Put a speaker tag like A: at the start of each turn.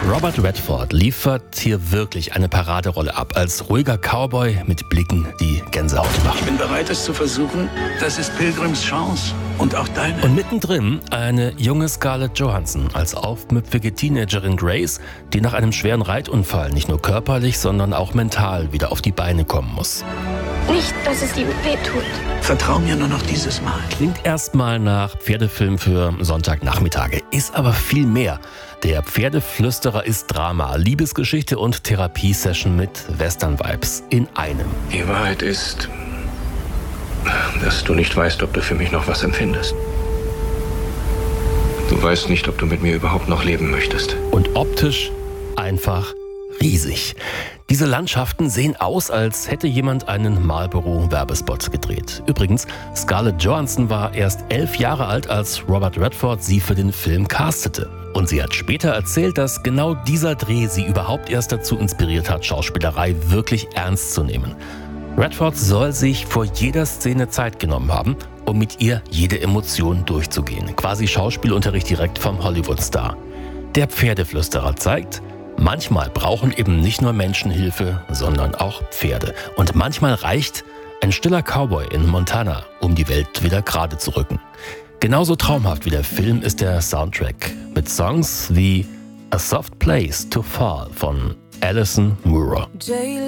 A: Robert Redford liefert hier wirklich eine Paraderolle ab, als ruhiger Cowboy mit Blicken, die Gänsehaut machen.
B: Ich bin bereit, es zu versuchen. Das ist Pilgrims Chance und auch deine.
A: Und mittendrin eine junge Scarlett Johansson als aufmüpfige Teenagerin Grace, die nach einem schweren Reitunfall nicht nur körperlich, sondern auch mental wieder auf die Beine kommen muss.
C: Nicht, dass es ihm wehtut.
B: Vertrau mir nur noch dieses Mal.
A: Klingt erstmal nach Pferdefilm für Sonntagnachmittage, ist aber viel mehr. Der Pferdeflüsterer ist Drama, Liebesgeschichte und Therapiesession mit Western-Vibes in einem.
D: Die Wahrheit ist, dass du nicht weißt, ob du für mich noch was empfindest. Du weißt nicht, ob du mit mir überhaupt noch leben möchtest.
A: Und optisch einfach riesig. Diese Landschaften sehen aus, als hätte jemand einen Marlboro-Werbespot gedreht. Übrigens, Scarlett Johansson war erst 11 Jahre alt, als Robert Redford sie für den Film castete. Und sie hat später erzählt, dass genau dieser Dreh sie überhaupt erst dazu inspiriert hat, Schauspielerei wirklich ernst zu nehmen. Redford soll sich vor jeder Szene Zeit genommen haben, um mit ihr jede Emotion durchzugehen. Quasi Schauspielunterricht direkt vom Hollywood-Star. Der Pferdeflüsterer zeigt, manchmal brauchen eben nicht nur Menschen Hilfe, sondern auch Pferde. Und manchmal reicht ein stiller Cowboy in Montana, um die Welt wieder gerade zu rücken. Genauso traumhaft wie der Film ist der Soundtrack mit Songs wie A Soft Place to Fall von Alison Moorer.